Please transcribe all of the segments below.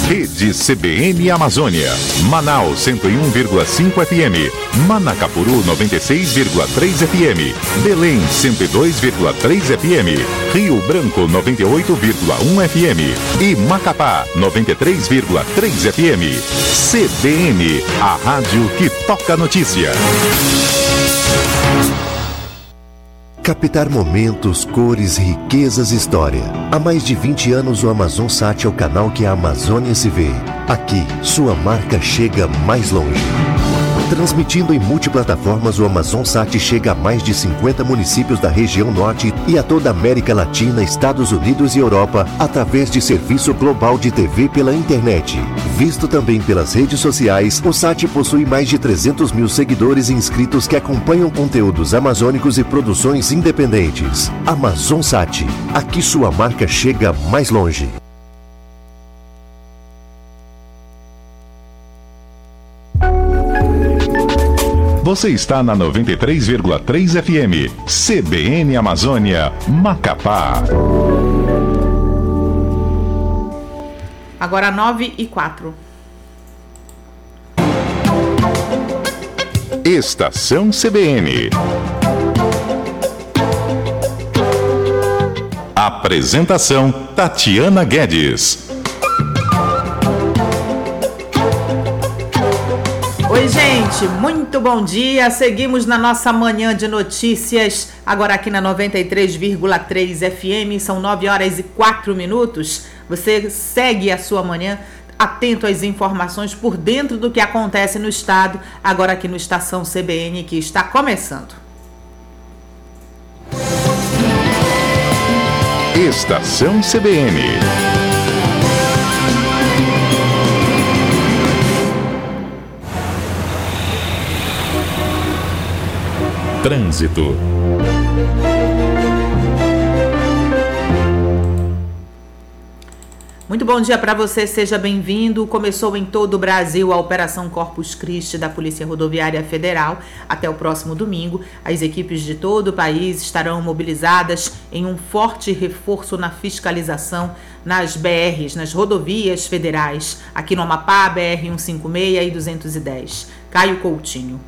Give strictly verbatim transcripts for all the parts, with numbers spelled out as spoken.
Rede C B N Amazônia. Manaus cento e um vírgula cinco F M. Manacapuru noventa e seis vírgula três F M. Belém cento e dois vírgula três F M. Rio Branco noventa e oito vírgula um F M. E Macapá noventa e três vírgula três F M. C B N, a rádio que toca notícia. Captar momentos, cores, riquezas e história. Há mais de vinte anos o Amazonsat é o canal que a Amazônia se vê. Aqui, sua marca chega mais longe. Transmitindo em multiplataformas, o Amazonsat chega a mais de cinquenta municípios da região norte e a toda a América Latina, Estados Unidos e Europa, através de serviço global de T V pela internet. Visto também pelas redes sociais, o Sat possui mais de trezentos mil seguidores e inscritos que acompanham conteúdos amazônicos e produções independentes. Amazonsat, aqui sua marca chega mais longe. Você está na noventa e três vírgula três F M, C B N Amazônia, Macapá. Agora nove e quatro. Estação C B N. Apresentação Tatiana Guedes. Oi, gente, muito bom dia. Seguimos na nossa manhã de notícias, agora aqui na noventa e três vírgula três F M, são nove horas e quatro minutos. Você segue a sua manhã atento às informações por dentro do que acontece no estado, agora aqui no Estação C B N, que está começando. Estação C B N. Trânsito. Muito bom dia para você, seja bem-vindo. Começou em todo o Brasil a Operação Corpus Christi da Polícia Rodoviária Federal. Até o próximo domingo, as equipes de todo o país estarão mobilizadas em um forte reforço na fiscalização nas B Rs, nas rodovias federais, aqui no Amapá, B R cento e cinquenta e seis e duzentos e dez. Caio Coutinho.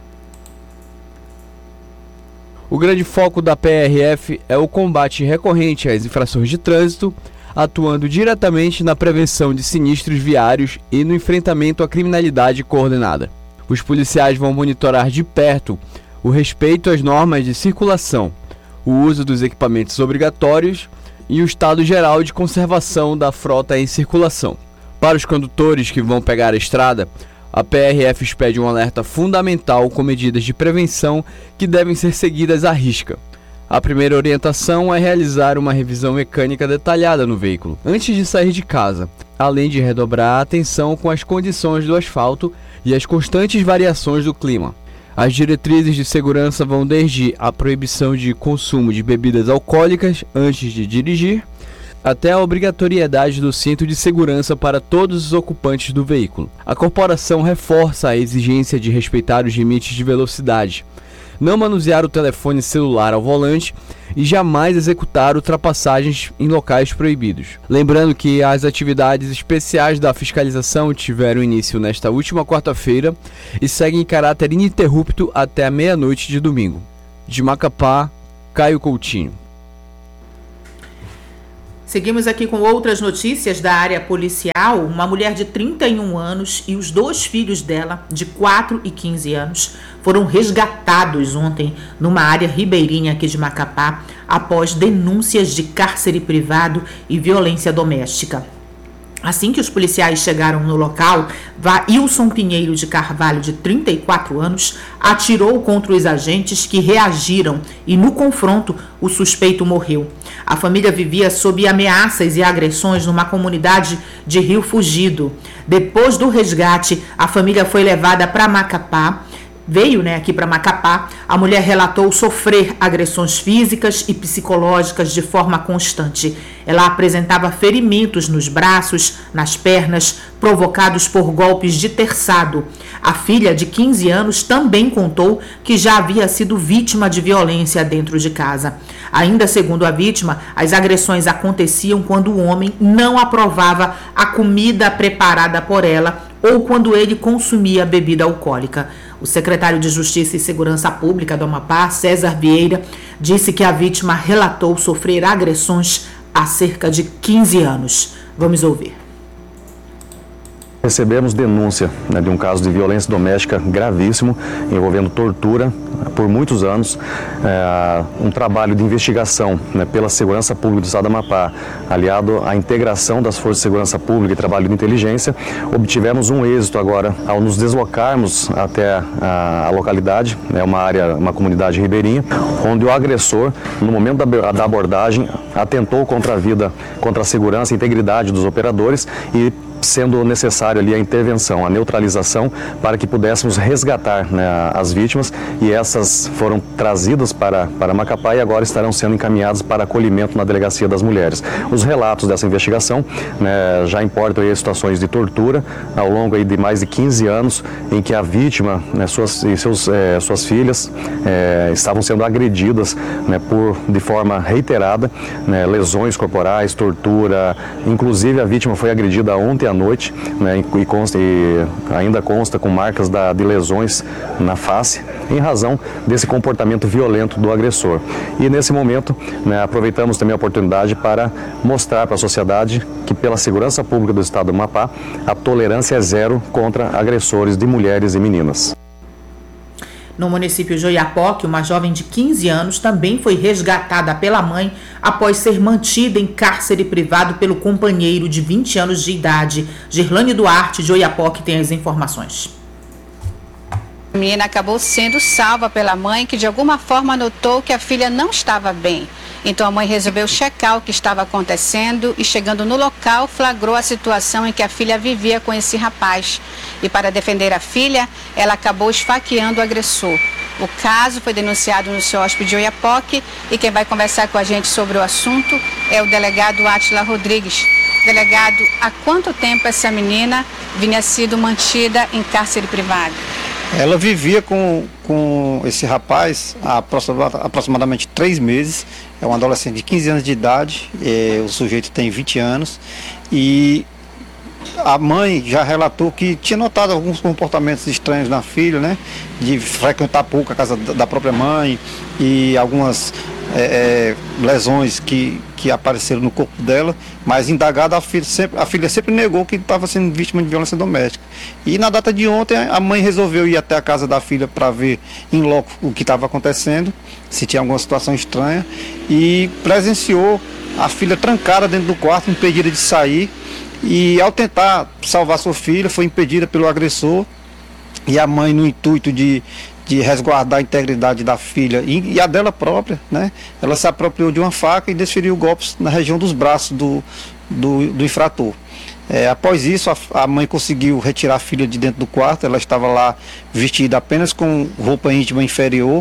O grande foco da P R F é o combate recorrente às infrações de trânsito, atuando diretamente na prevenção de sinistros viários e no enfrentamento à criminalidade coordenada. Os policiais vão monitorar de perto o respeito às normas de circulação, o uso dos equipamentos obrigatórios e o estado geral de conservação da frota em circulação. Para os condutores que vão pegar a estrada, a P R F expede um alerta fundamental com medidas de prevenção que devem ser seguidas à risca. A primeira orientação é realizar uma revisão mecânica detalhada no veículo antes de sair de casa, além de redobrar a atenção com as condições do asfalto e as constantes variações do clima. As diretrizes de segurança vão desde a proibição de consumo de bebidas alcoólicas antes de dirigir, até a obrigatoriedade do cinto de segurança para todos os ocupantes do veículo. A corporação reforça a exigência de respeitar os limites de velocidade, não manusear o telefone celular ao volante e jamais executar ultrapassagens em locais proibidos. Lembrando que as atividades especiais da fiscalização tiveram início nesta última quarta-feira e seguem em caráter ininterrupto até a meia-noite de domingo. De Macapá, Caio Coutinho. Seguimos aqui com outras notícias da área policial. Uma mulher de trinta e um anos e os dois filhos dela, de quatro e quinze anos, foram resgatados ontem numa área ribeirinha aqui de Macapá, após denúncias de cárcere privado e violência doméstica. Assim que os policiais chegaram no local, Vailson Pinheiro de Carvalho, de trinta e quatro anos, atirou contra os agentes que reagiram e, no confronto, o suspeito morreu. A família vivia sob ameaças e agressões numa comunidade de Rio Fugido. Depois do resgate, a família foi levada para Macapá veio né, aqui para Macapá. A mulher relatou sofrer agressões físicas e psicológicas de forma constante. Ela apresentava ferimentos nos braços, nas pernas, provocados por golpes de terçado. A filha, de quinze anos, também contou que já havia sido vítima de violência dentro de casa. Ainda segundo a vítima, as agressões aconteciam quando o homem não aprovava a comida preparada por ela ou quando ele consumia bebida alcoólica. O secretário de Justiça e Segurança Pública do Amapá, César Vieira, disse que a vítima relatou sofrer agressões há cerca de quinze anos. Vamos ouvir. Recebemos denúncia né, de um caso de violência doméstica gravíssimo, envolvendo tortura por muitos anos, é, um trabalho de investigação né, pela Segurança Pública do Estado do Amapá, aliado à integração das Forças de Segurança Pública e trabalho de inteligência. Obtivemos um êxito agora ao nos deslocarmos até a, a localidade, é né, uma área, uma comunidade ribeirinha, onde o agressor, no momento da, da abordagem, atentou contra a vida, contra a segurança e integridade dos operadores e sendo necessário ali a intervenção, a neutralização, para que pudéssemos resgatar né, as vítimas, e essas foram trazidas para, para Macapá e agora estarão sendo encaminhadas para acolhimento na Delegacia das Mulheres. Os relatos dessa investigação né, já importam aí situações de tortura ao longo aí de mais de quinze anos, em que a vítima né, suas, e seus, eh, suas filhas eh, estavam sendo agredidas né, por, de forma reiterada, né, lesões corporais, tortura, inclusive a vítima foi agredida ontem à noite, né, e, consta, e ainda consta com marcas da, de lesões na face, em razão desse comportamento violento do agressor. E nesse momento, né, aproveitamos também a oportunidade para mostrar para a sociedade que, pela segurança pública do Estado do Amapá, a tolerância é zero contra agressores de mulheres e meninas. No município de Oiapoque, uma jovem de quinze anos também foi resgatada pela mãe após ser mantida em cárcere privado pelo companheiro de vinte anos de idade. Gerlane Duarte, de Oiapoque, tem as informações. A menina acabou sendo salva pela mãe, que de alguma forma notou que a filha não estava bem. Então a mãe resolveu checar o que estava acontecendo e, chegando no local, flagrou a situação em que a filha vivia com esse rapaz. E para defender a filha, ela acabou esfaqueando o agressor. O caso foi denunciado no C E O S P de Oiapoque e quem vai conversar com a gente sobre o assunto é o delegado Átila Rodrigues. Delegado, há quanto tempo essa menina vinha sido mantida em cárcere privado? Ela vivia com, com esse rapaz há aproximadamente três meses. É um adolescente de quinze anos de idade, é, o sujeito tem vinte anos, e a mãe já relatou que tinha notado alguns comportamentos estranhos na filha, né? De frequentar pouco a casa da própria mãe e algumas é, é, lesões que, que apareceram no corpo dela, mas indagada, a filha sempre, a filha sempre negou que estava sendo vítima de violência doméstica. E na data de ontem, a mãe resolveu ir até a casa da filha para ver em loco o que estava acontecendo, se tinha alguma situação estranha, e presenciou a filha trancada dentro do quarto, impedida de sair. E ao tentar salvar sua filha, foi impedida pelo agressor, e a mãe, no intuito de, de resguardar a integridade da filha e, e a dela própria, né, ela se apropriou de uma faca e desferiu golpes na região dos braços do, do, do infrator. É, após isso, a, a mãe conseguiu retirar a filha de dentro do quarto. Ela estava lá vestida apenas com roupa íntima inferior.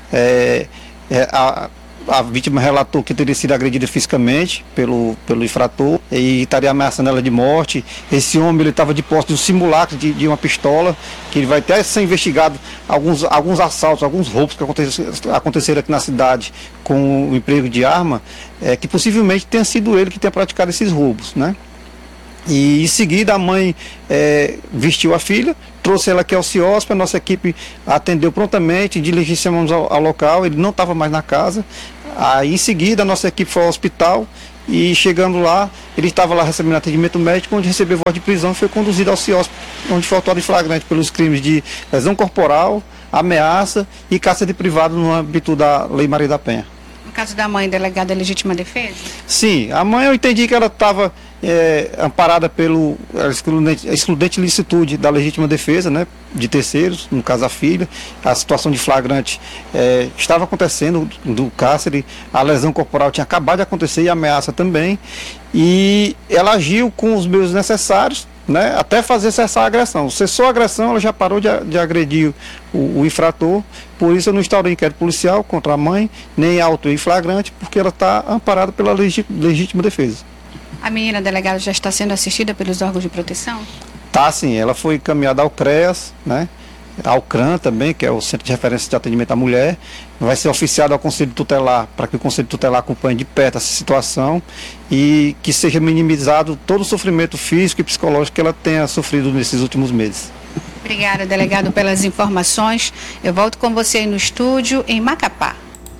É, é, a, A vítima relatou que teria sido agredida fisicamente pelo, pelo infrator e estaria ameaçando ela de morte. Esse homem estava de posse de um simulacro de, de uma pistola, que ele vai até ser investigado alguns, alguns assaltos, alguns roubos que aconteceram, aconteceram aqui na cidade com o emprego de arma, é, que possivelmente tenha sido ele que tenha praticado esses roubos, né? E em seguida a mãe é, vestiu a filha, trouxe ela aqui ao C I O S P, a nossa equipe atendeu prontamente, diligenciamos ao, ao local, ele não estava mais na casa. Aí em seguida a nossa equipe foi ao hospital e, chegando lá, ele estava lá recebendo atendimento médico, onde recebeu voz de prisão e foi conduzido ao C I O S P, onde foi autuado em flagrante pelos crimes de lesão corporal, ameaça e caça de privado no âmbito da Lei Maria da Penha. No caso da mãe, delegada, é legítima defesa? Sim, a mãe, eu entendi que ela estava é, amparada pelo excludente, excludente licitude da legítima defesa, né, de terceiros, no caso a filha. A situação de flagrante é, estava acontecendo do cárcere, a lesão corporal tinha acabado de acontecer e a ameaça também, e ela agiu com os meios necessários, né, até fazer cessar a agressão. Cessou a agressão, ela já parou de, de agredir o, o infrator, por isso eu não instaurei inquérito policial contra a mãe, nem auto em flagrante, porque ela está amparada pela legi- legítima defesa. A menina delegada já está sendo assistida pelos órgãos de proteção? Tá, sim, ela foi encaminhada ao CREAS, né? Ao CRAN também, que é o Centro de Referência de Atendimento à Mulher, vai ser oficiado ao Conselho Tutelar, para que o Conselho Tutelar acompanhe de perto essa situação e que seja minimizado todo o sofrimento físico e psicológico que ela tenha sofrido nesses últimos meses. Obrigada, delegado, pelas informações. Eu volto com você aí no estúdio, em Macapá.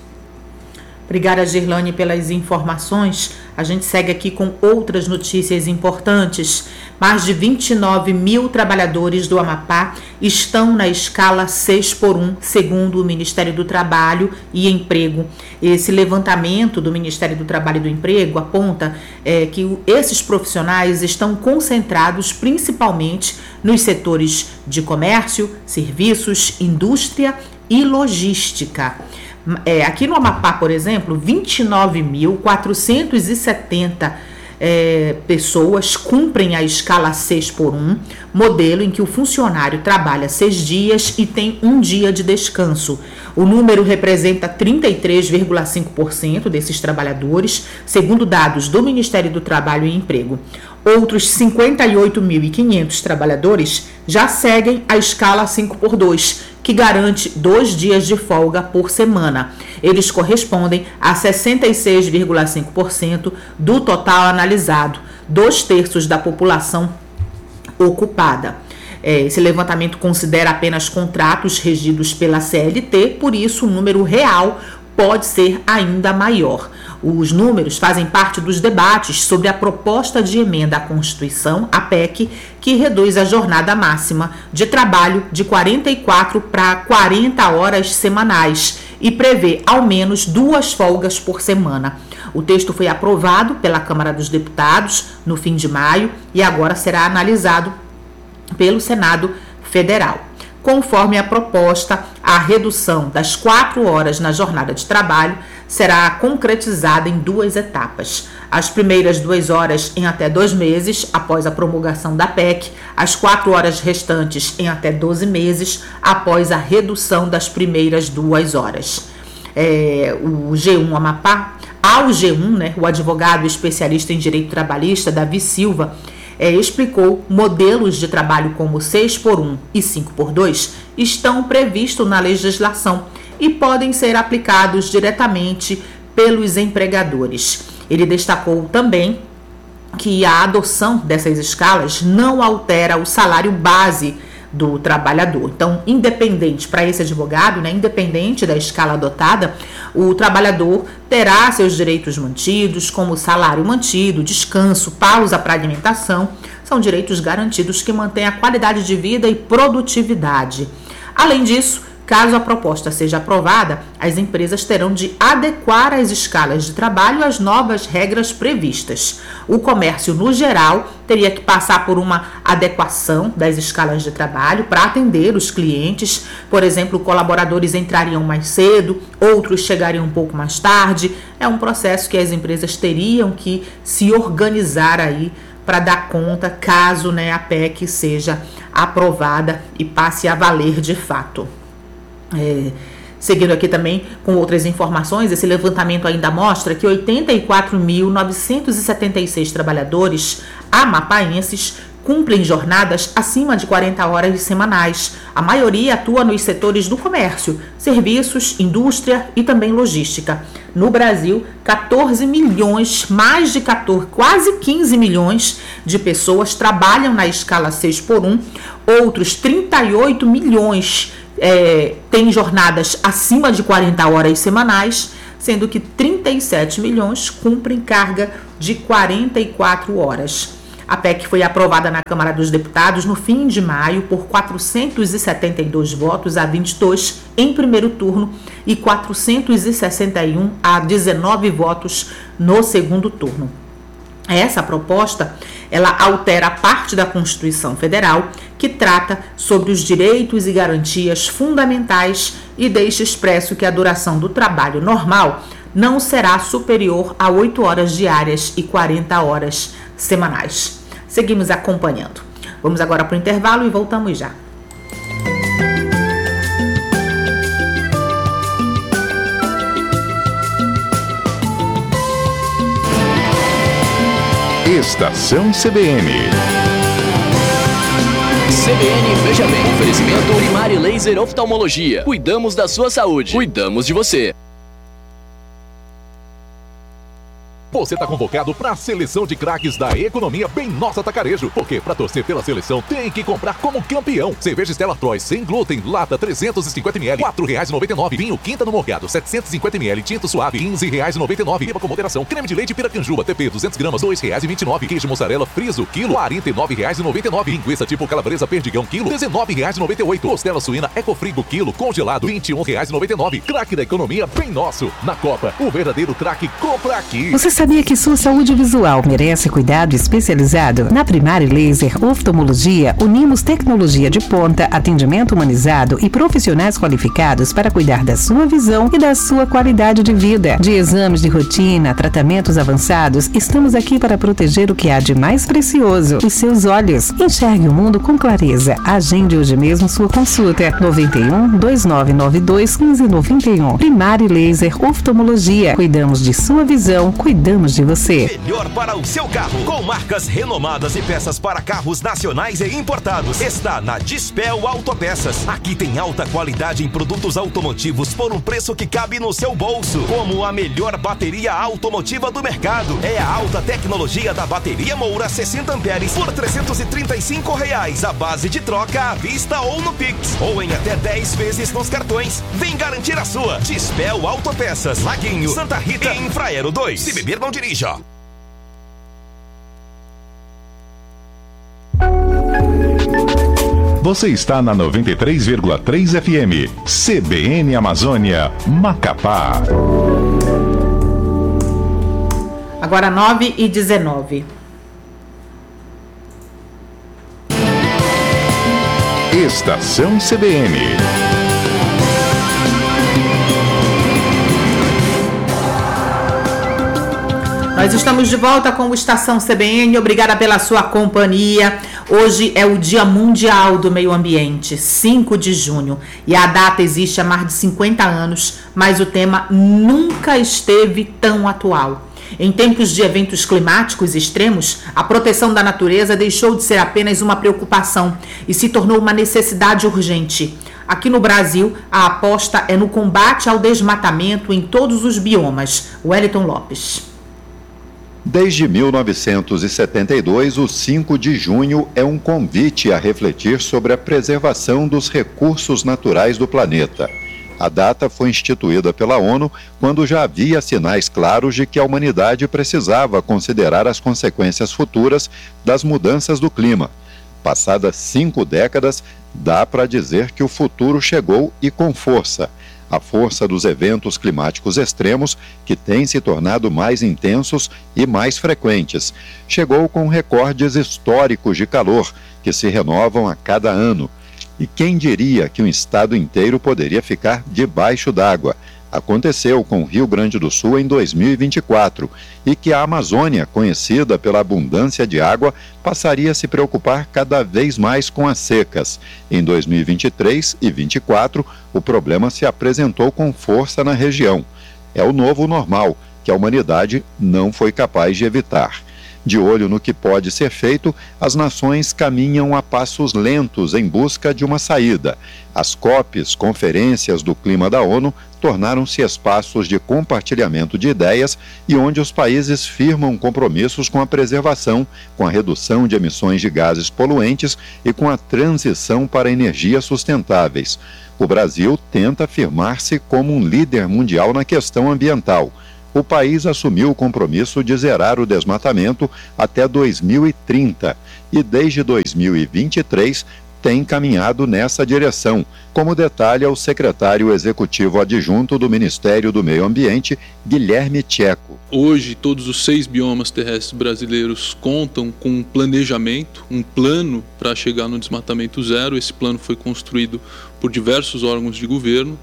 Obrigada, Girlane, pelas informações. A gente segue aqui com outras notícias importantes. Mais de vinte e nove mil trabalhadores do Amapá estão na escala seis por um, segundo o Ministério do Trabalho e Emprego. Esse levantamento do Ministério do Trabalho e do Emprego aponta é, que esses profissionais estão concentrados principalmente nos setores de comércio, serviços, indústria e logística. É, aqui no Amapá, por exemplo, vinte e nove mil quatrocentos e setenta é, pessoas cumprem a escala seis por um, modelo em que o funcionário trabalha seis dias e tem um dia de descanso. O número representa trinta e três vírgula cinco por cento desses trabalhadores, segundo dados do Ministério do Trabalho e Emprego. Outros cinquenta e oito mil e quinhentos trabalhadores já seguem a escala cinco por dois, que garante dois dias de folga por semana. Eles correspondem a sessenta e seis vírgula cinco por cento do total analisado, dois terços da população ocupada. Esse levantamento considera apenas contratos regidos pela C L T, por isso o número real pode ser ainda maior. Os números fazem parte dos debates sobre a proposta de emenda à Constituição, a P E C, que reduz a jornada máxima de trabalho de quarenta e quatro para quarenta horas semanais e prevê ao menos duas folgas por semana. O texto foi aprovado pela Câmara dos Deputados no fim de maio e agora será analisado pelo Senado Federal. Conforme a proposta, a redução das quatro horas na jornada de trabalho será concretizada em duas etapas. As primeiras duas horas em até dois meses após a promulgação da P E C, as quatro horas restantes em até doze meses após a redução das primeiras duas horas. É, o G um Amapá, ao G um, né, o advogado especialista em direito trabalhista, Davi Silva, É, explicou modelos de trabalho como seis por um e cinco por dois estão previstos na legislação e podem ser aplicados diretamente pelos empregadores. Ele destacou também que a adoção dessas escalas não altera o salário base do trabalhador. Então, independente, para esse advogado, né, independente da escala adotada, o trabalhador terá seus direitos mantidos, como salário mantido, descanso, pausa para alimentação. São direitos garantidos que mantêm a qualidade de vida e produtividade. Além disso, caso a proposta seja aprovada, as empresas terão de adequar as escalas de trabalho às novas regras previstas. O comércio, no geral, teria que passar por uma adequação das escalas de trabalho para atender os clientes. Por exemplo, colaboradores entrariam mais cedo, outros chegariam um pouco mais tarde. É um processo que as empresas teriam que se organizar aí para dar conta, caso, né, a P E C seja aprovada e passe a valer de fato. É, seguindo aqui também com outras informações, esse levantamento ainda mostra que oitenta e quatro mil novecentos e setenta e seis trabalhadores amapaenses cumprem jornadas acima de quarenta horas semanais. A maioria atua nos setores do comércio, serviços, indústria e também logística. No Brasil, quatorze milhões, mais de quatorze, quase quinze milhões de pessoas trabalham na escala seis por um, outros trinta e oito milhões É, tem jornadas acima de quarenta horas semanais, sendo que trinta e sete milhões cumprem carga de quarenta e quatro horas. A P E C foi aprovada na Câmara dos Deputados no fim de maio por quatrocentos e setenta e dois votos a vinte e dois em primeiro turno e quatrocentos e sessenta e um a dezenove votos no segundo turno. Essa proposta, ela altera parte da Constituição Federal que trata sobre os direitos e garantias fundamentais e deixa expresso que a duração do trabalho normal não será superior a oito horas diárias e quarenta horas semanais. Seguimos acompanhando. Vamos agora para o intervalo e voltamos já. Estação C B N. C B N, veja bem. Oferecimento Primari Laser Oftalmologia. Cuidamos da sua saúde. Cuidamos de você. Você está convocado para a seleção de craques da economia Bem Nossa Atacarejo. Porque para torcer pela seleção tem que comprar como campeão. Cerveja Stella Artois sem glúten, lata trezentos e cinquenta mililitros, quatro reais e noventa e nove centavos. Vinho Quinta no Morgado, setecentos e cinquenta mililitros, tinto suave, quinze reais e noventa e nove centavos. Beba com moderação. Creme de leite Piracanjuba, T P duzentos gramas, dois reais e vinte e nove centavos. Queijo mussarela friso, quilo, quarenta e nove reais e noventa e nove centavos. Linguiça tipo calabresa perdigão, quilo, dezenove reais e noventa e oito centavos. Costela suína Ecofrigo, quilo, congelado, vinte e um reais e noventa e nove centavos. Craque da economia Bem Nosso. Na Copa, o verdadeiro craque compra aqui. Você sabia que sua saúde visual merece cuidado especializado? Na Primari Laser Oftalmologia, unimos tecnologia de ponta, atendimento humanizado e profissionais qualificados para cuidar da sua visão e da sua qualidade de vida. De exames de rotina, tratamentos avançados, estamos aqui para proteger o que há de mais precioso, os seus olhos. Enxergue o mundo com clareza. Agende hoje mesmo sua consulta. noventa e um, dois nove nove dois, quinze noventa e um. Primari Laser Oftalmologia. Cuidamos de sua visão, cuidamos de você. Melhor para o seu carro, com marcas renomadas e peças para carros nacionais e importados. Está na Dispel Autopeças. Aqui tem alta qualidade em produtos automotivos por um preço que cabe no seu bolso. Como a melhor bateria automotiva do mercado. É a alta tecnologia da bateria Moura sessenta amperes por trezentos e trinta e cinco reais. A base de troca à vista ou no Pix. Ou em até dez vezes nos cartões. Vem garantir a sua. Dispel Autopeças, Laguinho, Santa Rita e Infraero dois. Se beber, não dirija. Você está na noventa e três vírgula três F M, C B N Amazônia, Macapá. Agora nove e dezenove. Estação C B N. Nós estamos de volta com o Estação C B N, obrigada pela sua companhia. Hoje é o Dia Mundial do Meio Ambiente, cinco de junho, e a data existe há mais de cinquenta anos, mas o tema nunca esteve tão atual. Em tempos de eventos climáticos extremos, a proteção da natureza deixou de ser apenas uma preocupação e se tornou uma necessidade urgente. Aqui no Brasil, a aposta é no combate ao desmatamento em todos os biomas. Wellington Lopes. Desde mil novecentos e setenta e dois, o cinco de junho é um convite a refletir sobre a preservação dos recursos naturais do planeta. A data foi instituída pela ONU quando já havia sinais claros de que a humanidade precisava considerar as consequências futuras das mudanças do clima. Passadas cinco décadas, dá para dizer que o futuro chegou e com força. A força dos eventos climáticos extremos, que têm se tornado mais intensos e mais frequentes, chegou com recordes históricos de calor, que se renovam a cada ano. E quem diria que um estado inteiro poderia ficar debaixo d'água? Aconteceu com o Rio Grande do Sul em dois mil e vinte e quatro, e que a Amazônia, conhecida pela abundância de água, passaria a se preocupar cada vez mais com as secas. Em dois mil e vinte e três e vinte e quatro, o problema se apresentou com força na região. É o novo normal, que a humanidade não foi capaz de evitar. De olho no que pode ser feito, as nações caminham a passos lentos em busca de uma saída. As COPs, Conferências do Clima da ONU, tornaram-se espaços de compartilhamento de ideias e onde os países firmam compromissos com a preservação, com a redução de emissões de gases poluentes e com a transição para energias sustentáveis. O Brasil tenta afirmar-se como um líder mundial na questão ambiental. O país assumiu o compromisso de zerar o desmatamento até dois mil e trinta e desde dois mil e vinte e três tem caminhado nessa direção, como detalha o secretário executivo adjunto do Ministério do Meio Ambiente, Guilherme Tcheco. Hoje, todos os seis biomas terrestres brasileiros contam com um planejamento, um plano para chegar no desmatamento zero. Esse plano foi construído por diversos órgãos de governo.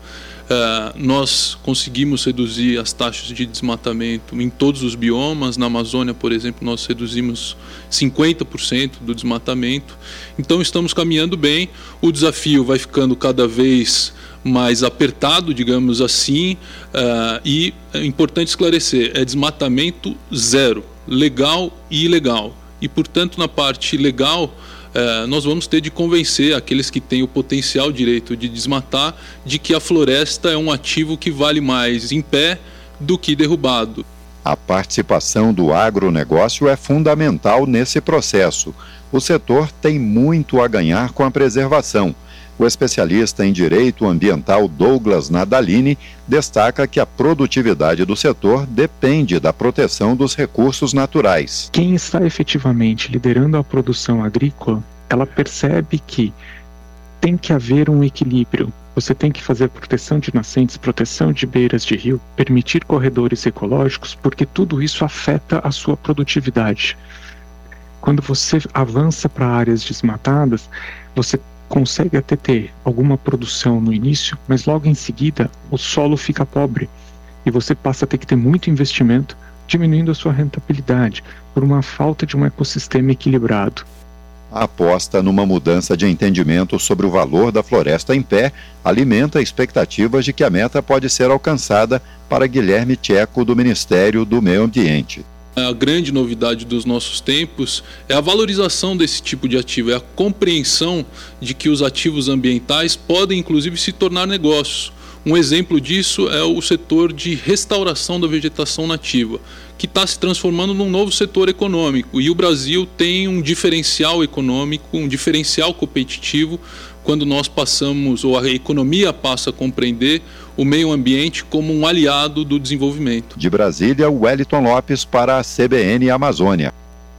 Uh, nós conseguimos reduzir as taxas de desmatamento em todos os biomas. Na Amazônia, por exemplo, nós reduzimos cinquenta por cento do desmatamento. Então estamos caminhando bem. O desafio vai ficando cada vez mais apertado, digamos assim, uh, e é importante esclarecer, é desmatamento zero, legal e ilegal. E, portanto, na parte legal, Uh, nós vamos ter de convencer aqueles que têm o potencial direito de desmatar de que a floresta é um ativo que vale mais em pé do que derrubado. A participação do agronegócio é fundamental nesse processo. O setor tem muito a ganhar com a preservação. O especialista em direito ambiental Douglas Nadalini destaca que a produtividade do setor depende da proteção dos recursos naturais. Quem está efetivamente liderando a produção agrícola, ela percebe que tem que haver um equilíbrio. Você tem que fazer proteção de nascentes, proteção de beiras de rio, permitir corredores ecológicos, porque tudo isso afeta a sua produtividade. Quando você avança para áreas desmatadas, você consegue até ter alguma produção no início, mas logo em seguida o solo fica pobre e você passa a ter que ter muito investimento, diminuindo a sua rentabilidade por uma falta de um ecossistema equilibrado. A aposta numa mudança de entendimento sobre o valor da floresta em pé alimenta expectativas de que a meta pode ser alcançada para Guilherme Tcheco, do Ministério do Meio Ambiente. A grande novidade dos nossos tempos é a valorização desse tipo de ativo, é a compreensão de que os ativos ambientais podem inclusive se tornar negócios. Um exemplo disso é o setor de restauração da vegetação nativa, que está se transformando num novo setor econômico, e o Brasil tem um diferencial econômico, um diferencial competitivo, quando nós passamos, ou a economia passa a compreender o meio ambiente como um aliado do desenvolvimento. De Brasília, Wellington Lopes para a C B N Amazônia.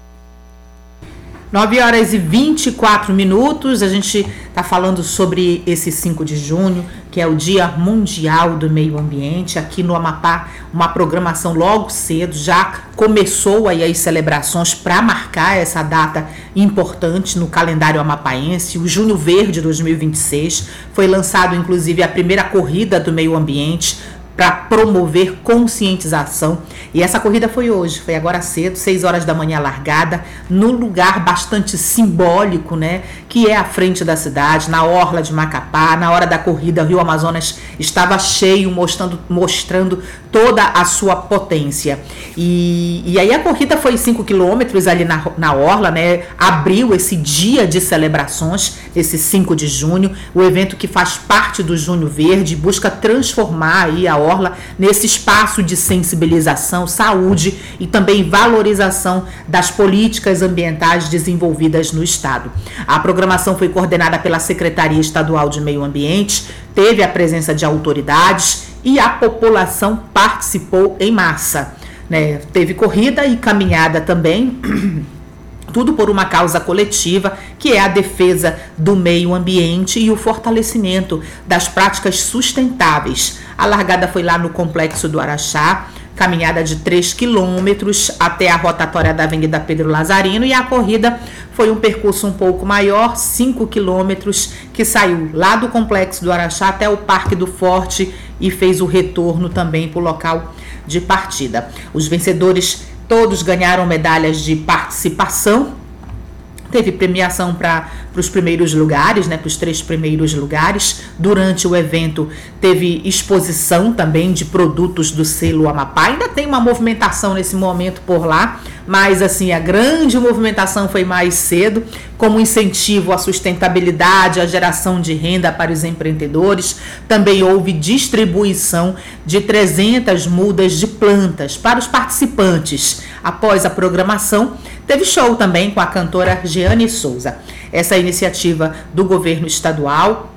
nove horas e vinte e quatro minutos, a gente está falando sobre esse cinco de junho, que é o Dia Mundial do Meio Ambiente. Aqui no Amapá, uma programação logo cedo, já começou aí as celebrações para marcar essa data importante no calendário amapaense. O Junho Verde dois mil e vinte e seis foi lançado inclusive a primeira corrida do meio ambiente para promover conscientização. E essa corrida foi hoje, foi agora cedo, seis horas da manhã largada, num lugar bastante simbólico, né? Que é a frente da cidade, na orla de Macapá. Na hora da corrida, o Rio Amazonas estava cheio, mostrando, mostrando toda a sua potência. E, e aí a corrida foi cinco quilômetros ali na, na orla, né? Abriu esse dia de celebrações, esse cinco de junho, o evento que faz parte do Junho Verde, busca transformar aí a orla nesse espaço de sensibilização, saúde e também valorização das políticas ambientais desenvolvidas no estado. A programação foi coordenada pela Secretaria Estadual de Meio Ambiente, teve a presença de autoridades e a população participou em massa, né? Teve corrida e caminhada também, tudo por uma causa coletiva, que é a defesa do meio ambiente e o fortalecimento das práticas sustentáveis. A largada foi lá no Complexo do Araxá, caminhada de três quilômetros até a rotatória da Avenida Pedro Lazarino, e a corrida foi um percurso um pouco maior, cinco quilômetros, que saiu lá do Complexo do Araxá até o Parque do Forte e fez o retorno também para o local de partida. Os vencedores todos ganharam medalhas de participação. Teve premiação para os primeiros lugares, né, para os três primeiros lugares. Durante o evento teve exposição também de produtos do selo Amapá. Ainda tem uma movimentação nesse momento por lá, mas assim, a grande movimentação foi mais cedo, como incentivo à sustentabilidade, à geração de renda para os empreendedores. Também houve distribuição de trezentas mudas de plantas para os participantes. Após a programação, teve show também com a cantora Jeane Souza. Essa iniciativa do governo estadual,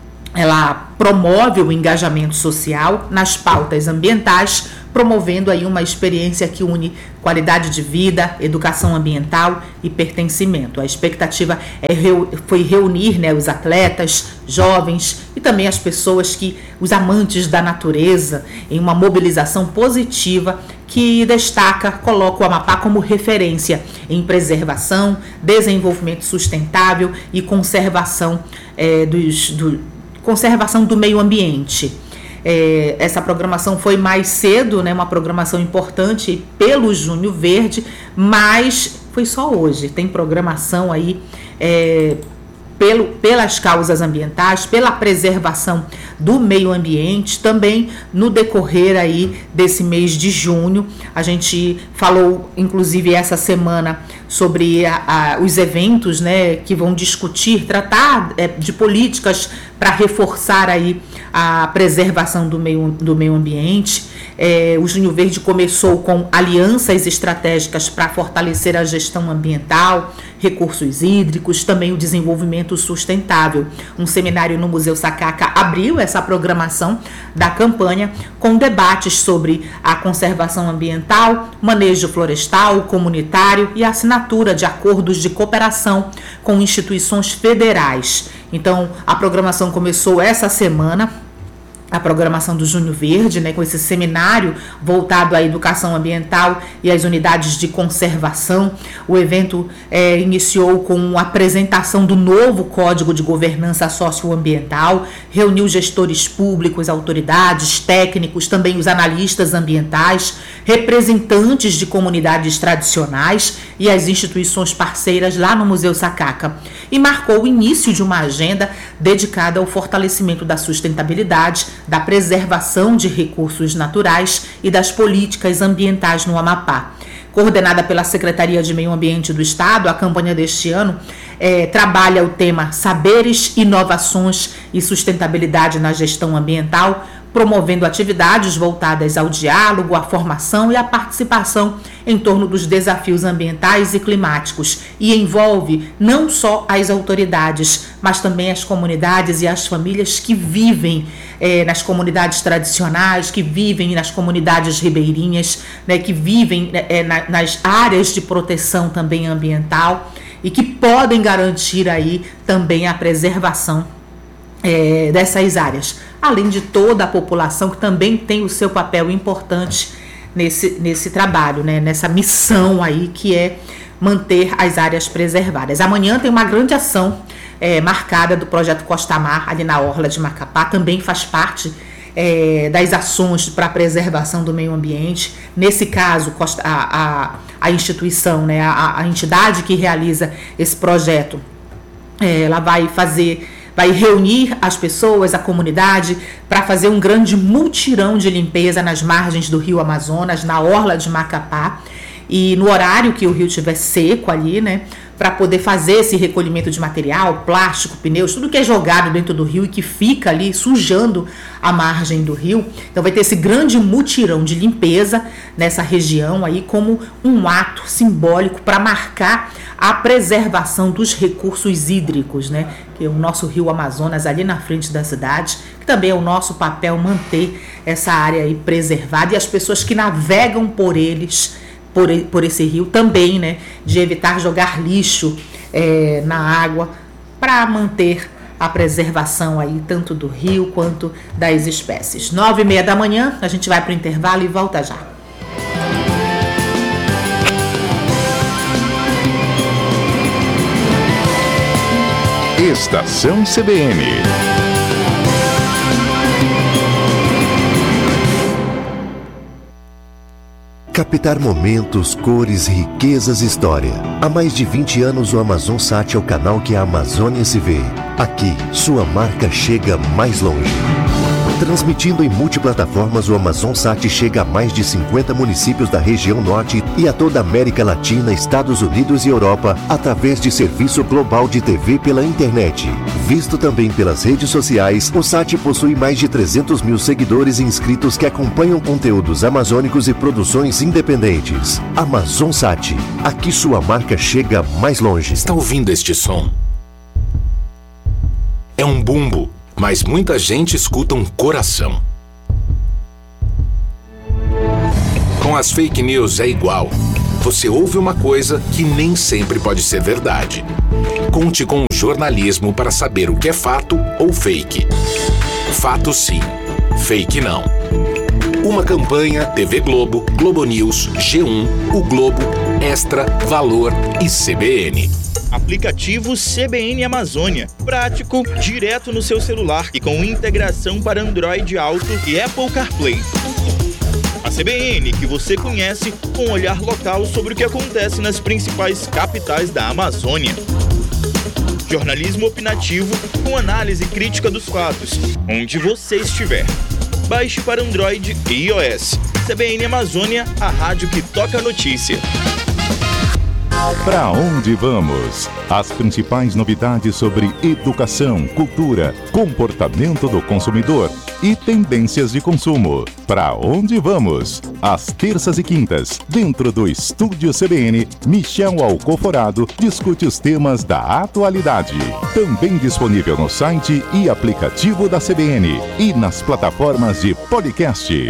ela promove o engajamento social nas pautas ambientais, promovendo aí uma experiência que une qualidade de vida, educação ambiental e pertencimento. A expectativa é, foi reunir, né, os atletas, jovens e também as pessoas que, os amantes da natureza, em uma mobilização positiva que destaca, coloca o Amapá como referência em preservação, desenvolvimento sustentável e conservação, é, dos, do, conservação do meio ambiente. É, essa programação foi mais cedo, né, uma programação importante pelo Junho Verde, mas foi só hoje. Tem programação aí é, pelo, pelas causas ambientais, pela preservação do meio ambiente, também no decorrer aí desse mês de junho. A gente falou, inclusive, essa semana sobre a, a, os eventos, né, que vão discutir, tratar é, de políticas para reforçar aí a preservação do meio, do meio ambiente. É, o Junho Verde começou com alianças estratégicas para fortalecer a gestão ambiental, recursos hídricos, também o desenvolvimento sustentável. Um seminário no Museu Sacaca abriu essa programação da campanha com debates sobre a conservação ambiental, manejo florestal, comunitário e assinatura de acordos de cooperação com instituições federais. Então, a programação começou essa semana, a programação do Junho Verde, né, com esse seminário voltado à educação ambiental e às unidades de conservação. O evento é, iniciou com a apresentação do novo Código de Governança Socioambiental, reuniu gestores públicos, autoridades, técnicos, também os analistas ambientais, representantes de comunidades tradicionais e as instituições parceiras lá no Museu Sacaca, e marcou o início de uma agenda dedicada ao fortalecimento da sustentabilidade, da preservação de recursos naturais e das políticas ambientais no Amapá. Coordenada pela Secretaria de Meio Ambiente do Estado, a campanha deste ano é, trabalha o tema Saberes, Inovações e Sustentabilidade na Gestão Ambiental, promovendo atividades voltadas ao diálogo, à formação e à participação em torno dos desafios ambientais e climáticos, e envolve não só as autoridades, mas também as comunidades e as famílias que vivem eh, nas comunidades tradicionais, que vivem nas comunidades ribeirinhas, né, que vivem eh, na, nas áreas de proteção também ambiental e que podem garantir aí também a preservação É, dessas áreas, além de toda a população que também tem o seu papel importante nesse, nesse trabalho, né, nessa missão aí que é manter as áreas preservadas. Amanhã tem uma grande ação é, marcada do projeto Costa Mar, ali na Orla de Macapá, também faz parte é, das ações para a preservação do meio ambiente. Nesse caso, a, a, a instituição, né, a, a entidade que realiza esse projeto, é, ela vai fazer vai reunir as pessoas, a comunidade, para fazer um grande mutirão de limpeza nas margens do Rio Amazonas, na Orla de Macapá, e no horário que o rio estiver seco ali, né, para poder fazer esse recolhimento de material, plástico, pneus, tudo que é jogado dentro do rio e que fica ali sujando a margem do rio. Então vai ter esse grande mutirão de limpeza nessa região aí como um ato simbólico para marcar a preservação dos recursos hídricos, né? Que é o nosso rio Amazonas ali na frente da cidade, que também é o nosso papel manter essa área aí preservada, e as pessoas que navegam por eles, por, por esse rio também, né? De evitar jogar lixo é, na água para manter a preservação aí tanto do rio quanto das espécies. Nove e meia da manhã, a gente vai para o intervalo e volta já. Estação C B N. Captar momentos, cores, riquezas e história. Há mais de vinte anos o AmazonSat é o canal que a Amazônia se vê. Aqui, sua marca chega mais longe. Transmitindo em multiplataformas, o AmazonSat chega a mais de cinquenta municípios da região norte e a toda a América Latina, Estados Unidos e Europa, através de serviço global de T V pela internet. Visto também pelas redes sociais, o Sat possui mais de trezentos mil seguidores e inscritos que acompanham conteúdos amazônicos e produções independentes. AmazonSat, aqui sua marca chega mais longe. Está ouvindo este som? É um bumbo. Mas muita gente escuta um coração. Com as fake news é igual. Você ouve uma coisa que nem sempre pode ser verdade. Conte com o jornalismo para saber o que é fato ou fake. Fato sim, fake não. Uma campanha T V Globo, Globo News, G um, O Globo, Extra, Valor e C B N. Aplicativo C B N Amazônia. Prático, direto no seu celular e com integração para Android Auto e Apple CarPlay. A C B N que você conhece com um olhar local sobre o que acontece nas principais capitais da Amazônia. Jornalismo opinativo com análise crítica dos fatos, onde você estiver. Baixe para Android e iOS. C B N Amazônia, a rádio que toca a notícia. Para onde vamos? As principais novidades sobre educação, cultura, comportamento do consumidor e tendências de consumo. Para onde vamos? Às terças e quintas, dentro do Estúdio C B N, Michel Alcoforado discute os temas da atualidade. Também disponível no site e aplicativo da C B N e nas plataformas de podcast.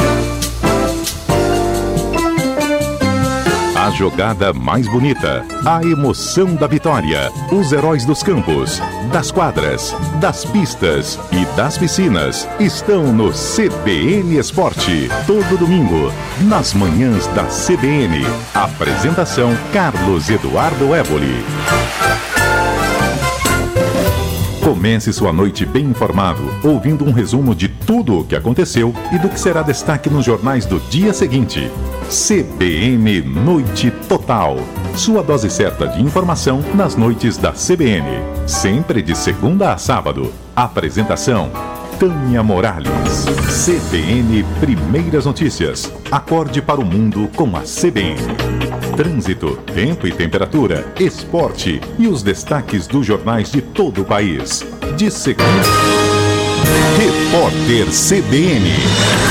A jogada mais bonita, a emoção da vitória, os heróis dos campos, das quadras, das pistas e das piscinas estão no C B N Esporte. Todo domingo, nas manhãs da C B N. Apresentação Carlos Eduardo Évoli. Comece sua noite bem informado, ouvindo um resumo de tudo o que aconteceu e do que será destaque nos jornais do dia seguinte. C B N Noite Total. Sua dose certa de informação nas noites da C B N. Sempre de segunda a sábado. Apresentação Tânia Morales. C B N Primeiras Notícias. Acorde para o mundo com a C B N. Trânsito, tempo e temperatura, esporte e os destaques dos jornais de todo o país. De segunda. Repórter C B N.